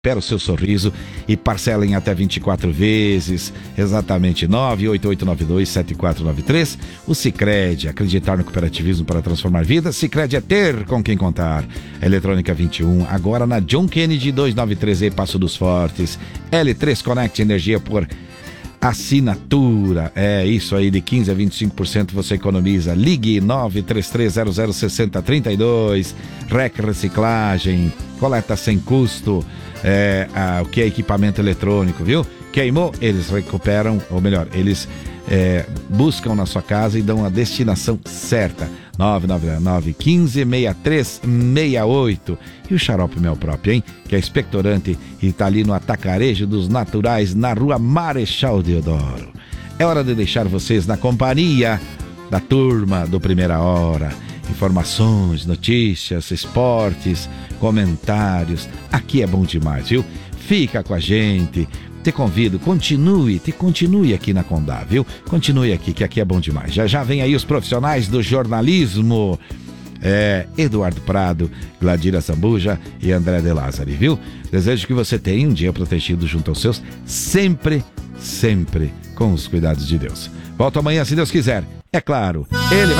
Espera o seu sorriso e parcela em até 24 vezes, exatamente 988927493. O Sicredi, acreditar no cooperativismo para transformar vidas. Sicredi é ter com quem contar. Eletrônica 21, agora na John Kennedy 293E, Passo dos Fortes. L3 Connect, energia por assinatura. É isso aí, de 15% a 25% você economiza. Ligue 933006032. REC Reciclagem, coleta sem custo. O que é equipamento eletrônico, viu? Queimou, eles recuperam, ou melhor, eles buscam na sua casa e dão a destinação certa. 999-156368. E o xarope Mel Próprio, hein? Que é expectorante e tá ali no Atacarejo dos Naturais, na Rua Marechal Deodoro. É hora de deixar vocês na companhia da turma do Primeira Hora. Informações, notícias, esportes, comentários. Aqui é bom demais, viu? Fica com a gente. Te convido, continue aqui na Condá, viu? Continue aqui, que aqui é bom demais. Já vem aí os profissionais do jornalismo. Eduardo Prado, Gladira Zambuja e André De Lázari, viu? Desejo que você tenha um dia protegido junto aos seus, sempre com os cuidados de Deus. Volto amanhã, se Deus quiser. É claro, ele vai